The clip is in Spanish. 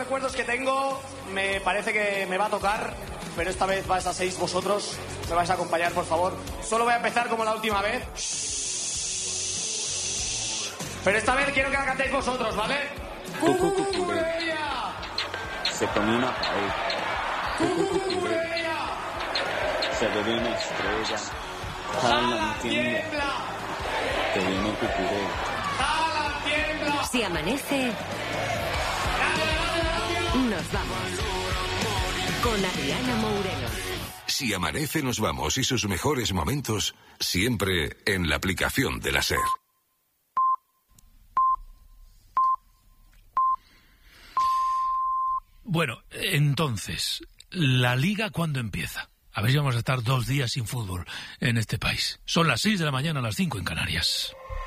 recuerdos que tengo, me parece que me va a tocar, pero esta vez vais a 6 vosotros. Me vais a acompañar, por favor. Solo voy a empezar como la última vez. Pero esta vez quiero que la cantéis vosotros, ¿vale? ¡Cucurella! Se comió una pared. ¡Cucurella! Se bebió una estrella. ¡Jala, tiembla! Te viene cucurella. ¡Jala, tiembla! Si amanece, nos vamos. Con Adriana Mourelo. Si amanece, nos vamos, y sus mejores momentos siempre en la aplicación de la SER. Bueno, entonces, ¿la Liga cuándo empieza? A ver si vamos a estar 2 días sin fútbol en este país. Son las 6 de la mañana, las 5 en Canarias.